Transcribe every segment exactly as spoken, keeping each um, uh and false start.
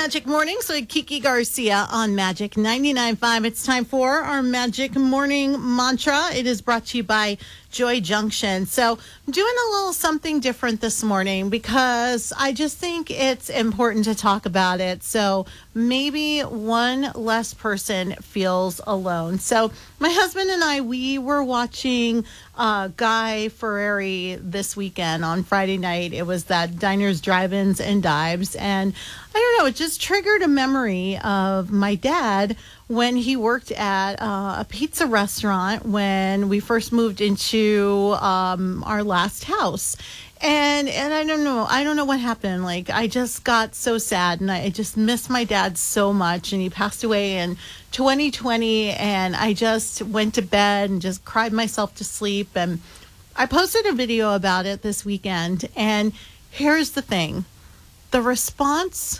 Magic Mornings with Kiki Garcia on Magic ninety-nine point five. It's time for our Magic Morning Mantra. It is brought to you by Joy Junction. So I'm doing a little something different this morning because I just think it's important to talk about it. So maybe one less person feels alone. So my husband and I, we were watching uh, Guy Fieri this weekend on Friday night. It was that Diners, Drive-Ins, and Dives. And I don't know, it just triggered a memory of my dad when he worked at uh, a pizza restaurant when we first moved into um, our last house. And and I don't know, I don't know what happened. Like, I just got so sad, and I just missed my dad so much. And he passed away in twenty twenty, and I just went to bed and just cried myself to sleep. And I posted a video about it this weekend. And here's the thing. The response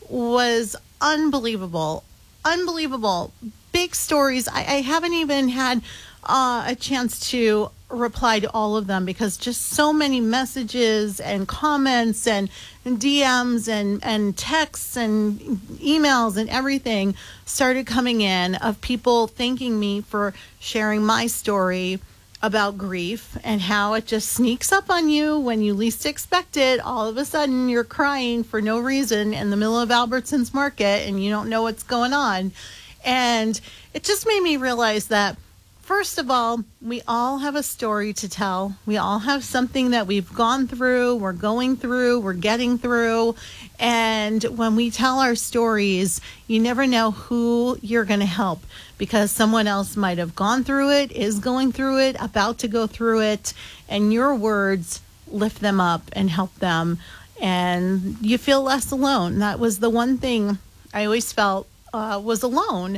was unbelievable. Unbelievable. Big stories. I, I haven't even had uh, a chance to reply to all of them because just so many messages and comments and D Ms and, and texts and emails and everything started coming in of people thanking me for sharing my story about grief and how it just sneaks up on you when you least expect it. All of a sudden, you're crying for no reason in the middle of Albertsons Market and you don't know what's going on. And it just made me realize that, first of all, we all have a story to tell. We all have something that we've gone through, we're going through, we're getting through. And when we tell our stories, you never know who you're going to help because someone else might have gone through it, is going through it, about to go through it. And your words lift them up and help them. And you feel less alone. That was the one thing I always felt uh, was alone.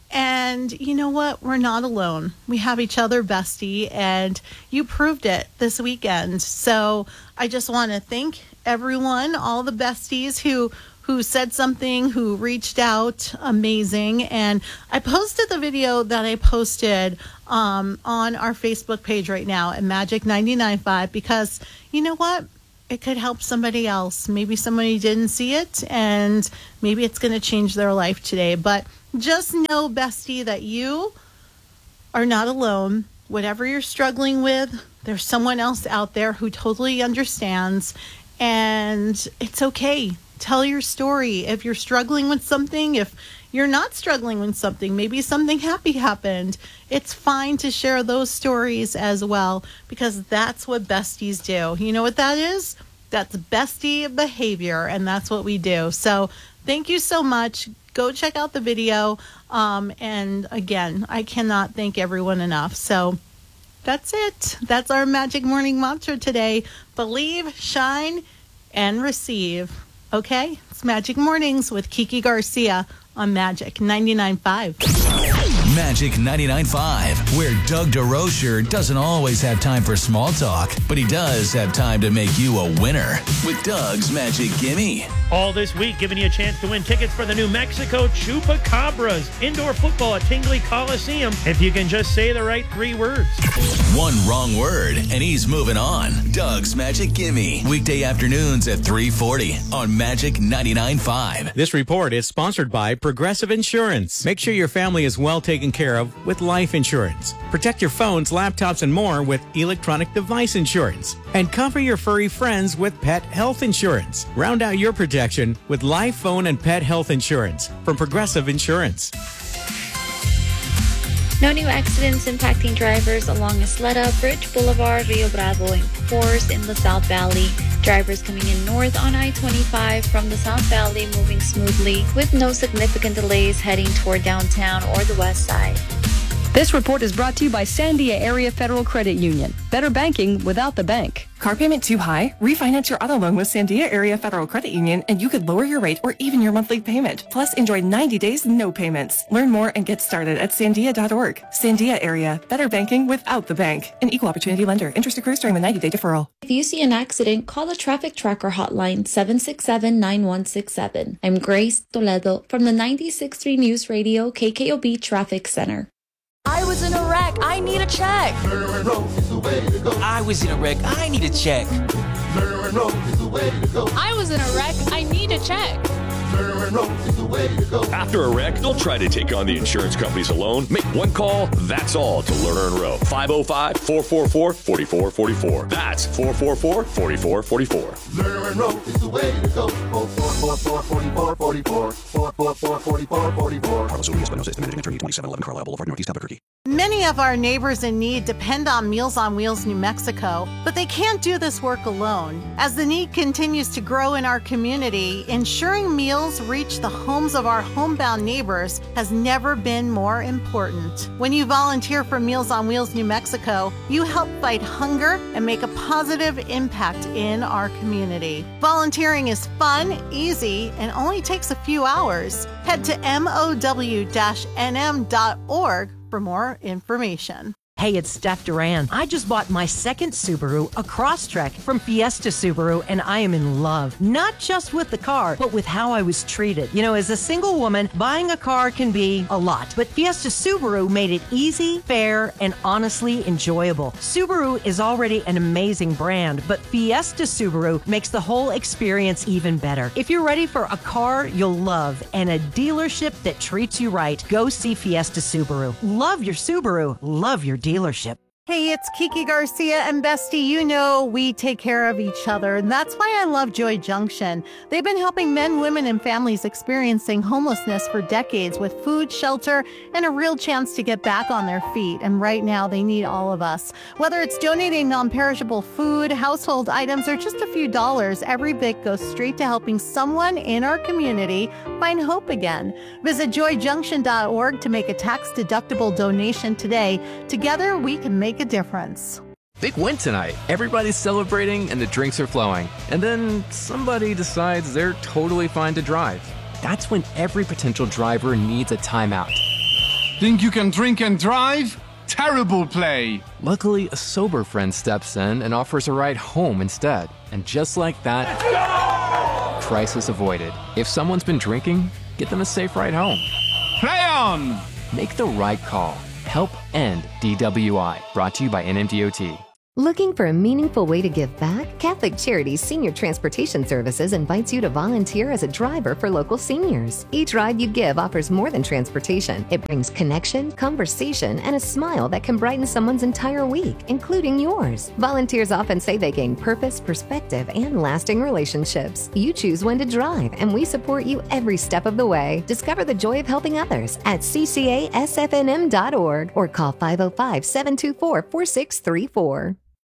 And you know what? We're not alone. We have each other, bestie, and you proved it this weekend. So I just want to thank everyone, all the besties who who said something, who reached out. Amazing. And I posted the video that I posted um, on our Facebook page right now at Magic ninety-nine point five because you know what? It could help somebody else. Maybe somebody didn't see it, and maybe it's going to change their life today. But just know, bestie, that you are not alone. Whatever you're struggling with, there's someone else out there who totally understands, and it's okay. Tell your story. If you're struggling with something, if you're not struggling with something, maybe something happy happened, it's fine to share those stories as well, because that's what besties do. You know what that is? That's bestie behavior, and that's what we do. So thank you so much. Go check out the video. Um, and again, I cannot thank everyone enough. So that's it. That's our Magic Morning Mantra today. Believe, shine, and receive. Okay? It's Magic Mornings with Kiki Garcia on Magic ninety-nine point five. Magic ninety-nine point five, where Doug DeRocher doesn't always have time for small talk, but he does have time to make you a winner with Doug's Magic Gimme. All this week, giving you a chance to win tickets for the New Mexico Chupacabras indoor football at Tingley Coliseum if you can just say the right three words. One wrong word, and he's moving on. Doug's Magic Gimme, weekday afternoons at three forty on Magic ninety-nine point five. This report is sponsored by Progressive Insurance. Make sure your family is well taken care of with life insurance. Protect your phones, laptops, and more with electronic device insurance. And cover your furry friends with pet health insurance. Round out your protection with life, phone, and pet health insurance from Progressive Insurance. No new accidents impacting drivers along Isleta, Bridge Boulevard, Rio Bravo, and Forest in the South Valley. Drivers coming in north on I twenty-five from the South Valley moving smoothly with no significant delays heading toward downtown or the west side. This report is brought to you by Sandia Area Federal Credit Union. Better banking without the bank. Car payment too high? Refinance your auto loan with Sandia Area Federal Credit Union and you could lower your rate or even your monthly payment. Plus, enjoy ninety days no payments. Learn more and get started at sandia dot org. Sandia Area. Better banking without the bank. An equal opportunity lender. Interest accrues during the ninety-day deferral. If you see an accident, call the Traffic Tracker hotline seven six seven, nine one six seven. I'm Grace Toledo from the ninety-six point three News Radio K K O B Traffic Center. I was in a wreck. I need a check. I was in a wreck. I need a check. I was in a wreck. I need a check. Lerner and Rose is the way to go. After a wreck, don't try to take on the insurance companies alone. Make one call, that's all, to Lerner and Rowe. five oh five, four four four, four four four four. That's four four four, four four four four. Lerner and Rose is the way to go. four four four, four four four, four four. four four four, four four four four. Carlos Urias Espinosa, Estimate Managing Attorney, twenty-seven eleven Carlisle Boulevard, Northeast Albuquerque. Many of our neighbors in need depend on Meals on Wheels New Mexico, but they can't do this work alone. As the need continues to grow in our community, ensuring meals reach the homes of our homebound neighbors has never been more important. When you volunteer for Meals on Wheels New Mexico, you help fight hunger and make a positive impact in our community. Volunteering is fun, easy, and only takes a few hours. Head to M O W N M dot org for more information. Hey, it's Steph Duran. I just bought my second Subaru, a Crosstrek from Fiesta Subaru, and I am in love. Not just with the car, but with how I was treated. You know, as a single woman, buying a car can be a lot, but Fiesta Subaru made it easy, fair, and honestly enjoyable. Subaru is already an amazing brand, but Fiesta Subaru makes the whole experience even better. If you're ready for a car you'll love and a dealership that treats you right, go see Fiesta Subaru. Love your Subaru. Love your dealership. Hey, it's Kiki Garcia, and Bestie, you know we take care of each other, and that's why I love Joy Junction. They've been helping men, women, and families experiencing homelessness for decades with food, shelter, and a real chance to get back on their feet, and right now they need all of us. Whether it's donating non-perishable food, household items, or just a few dollars, every bit goes straight to helping someone in our community find hope again. Visit joy junction dot org to make a tax-deductible donation today. Together, we can make a difference. Big win tonight. Everybody's celebrating and the drinks are flowing. And then somebody decides they're totally fine to drive. That's when every potential driver needs a timeout. Think you can drink and drive? Terrible play. Luckily, a sober friend steps in and offers a ride home instead. And just like that, crisis avoided. If someone's been drinking, get them a safe ride home. Play on! Make the right call. Help end D W I. Brought to you by N M D O T. Looking for a meaningful way to give back? Catholic Charities Senior Transportation Services invites you to volunteer as a driver for local seniors. Each ride you give offers more than transportation. It brings connection, conversation, and a smile that can brighten someone's entire week, including yours. Volunteers often say they gain purpose, perspective, and lasting relationships. You choose when to drive, and we support you every step of the way. Discover the joy of helping others at C C A S F N M dot org or call five oh five, seven two four, four six three four.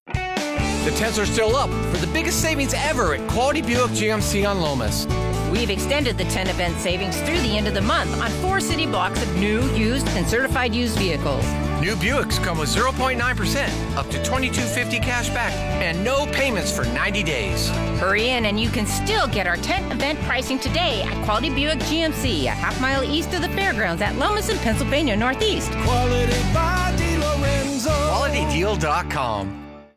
The tents are still up for the biggest savings ever at Quality Buick G M C on Lomas. We've extended the tent event savings through the end of the month on four city blocks of new, used, and certified used vehicles. New Buicks come with zero point nine percent, up to twenty-two fifty cash back, and no payments for ninety days. Hurry in and you can still get our tent event pricing today at Quality Buick G M C, a half mile east of the fairgrounds at Lomas in Pennsylvania Northeast. Quality by DeLorenzo. Quality Deal dot com.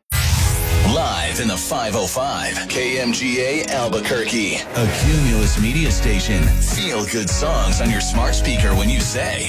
Live in the five oh five, K M G A Albuquerque, a Cumulus media station. Feel good songs on your smart speaker when you say